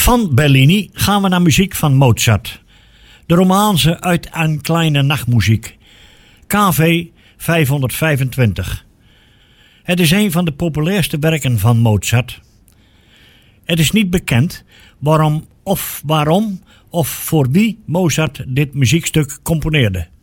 Van Bellini gaan we naar muziek van Mozart. De romanze uit Een kleine nachtmuziek. KV 525. Het is een van de populairste werken van Mozart. Het is niet bekend waarom of voor wie Mozart dit muziekstuk componeerde.